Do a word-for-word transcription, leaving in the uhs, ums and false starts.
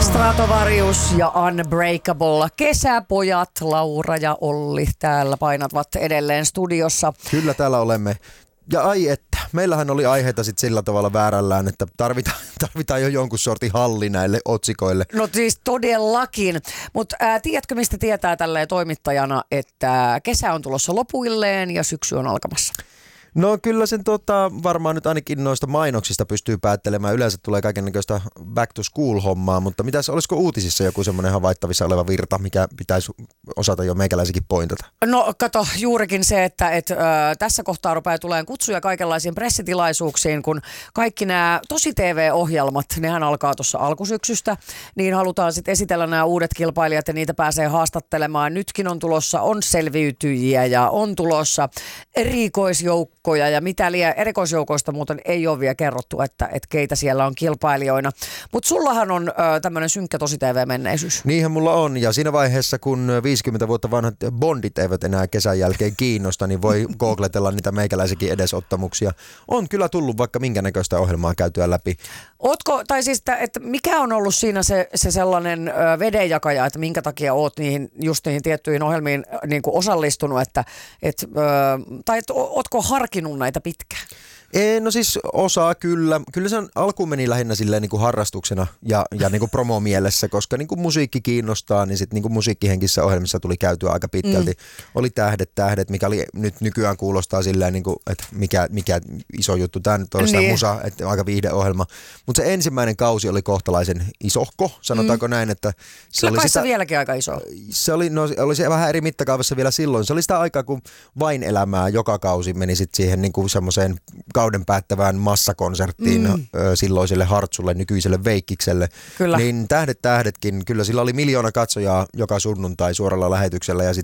Stratovarius ja Unbreakable. Kesäpojat Laura ja Olli täällä painatvat edelleen studiossa. Kyllä täällä olemme. Ja ai että, meillähän oli aiheita sit sillä tavalla väärällään, että tarvitaan, tarvitaan jo jonkun sortin halli näille otsikoille. No siis todellakin, mutta tiedätkö mistä tietää tälleen toimittajana, että kesä on tulossa lopuilleen ja syksy on alkamassa? No kyllä sen tota, varmaan nyt ainakin noista mainoksista pystyy päättelemään. Yleensä tulee kaikennäköistä back to school hommaa, mutta mitäs, olisiko uutisissa joku semmoinen havaittavissa oleva virta, mikä pitäisi osata jo meikäläisikin pointata? No kato, juurikin se, että et, ö, tässä kohtaa rupeaa tulemaan kutsuja kaikenlaisiin pressitilaisuuksiin, kun kaikki nämä tosi T V-ohjelmat, nehän alkaa tuossa alkusyksystä, niin halutaan sitten esitellä nämä uudet kilpailijat ja niitä pääsee haastattelemaan. Nytkin on tulossa, on selviytyjiä ja on tulossa erikoisjoukkoja. Ja mitä liian erikoisjoukoista muuten ei ole vielä kerrottu, että, että keitä siellä on kilpailijoina. Mutta sullahan on tämmöinen synkkä tosi T V-menneisyys. Niinhän mulla on. Ja siinä vaiheessa, kun viisikymmentä vuotta vanhat bondit eivät enää kesän jälkeen kiinnosta, niin voi googletella niitä meikäläisikin edesottamuksia. On kyllä tullut vaikka minkä näköistä ohjelmaa käytyä läpi. Ootko, tai siis, että mikä on ollut siinä se, se sellainen ö, vedenjakaja, että minkä takia oot niihin, just niihin tiettyihin ohjelmiin niin kuin osallistunut, että, et, ö, tai et, ootko harkinnut näitä pitkään? Ei, no siis osaa kyllä. Kyllä se on, alkuun meni lähinnä silleen niin kuin harrastuksena ja, ja niin kuin promomielessä, koska niin kuin musiikki kiinnostaa, niin sitten niin kuin musiikkihenkisissä ohjelmissa tuli käytyä aika pitkälti. Mm. Oli Tähdet, Tähdet, mikä oli, nyt nykyään kuulostaa silleen, niin kuin, että mikä, mikä iso juttu. Tämä nyt on sitä niin. Musa, että aika viihdeohjelma. Mutta se ensimmäinen kausi oli kohtalaisen isohko, sanotaanko mm. näin. Että se kyllä oli kai sitä, se vieläkin aika iso. Se oli, no, oli se vähän eri mittakaavassa vielä silloin. Se oli sitä aikaa, kun Vain elämää joka kausi meni sitten siihen niin kuin semmoiseen kauden päättävään massakonserttiin mm. silloiselle Hartsulle, nykyiselle Veikkikselle. Kyllä. Niin Tähdet Tähdetkin, kyllä sillä oli miljoona katsojaa joka sunnuntai suoralla lähetyksellä ja sitten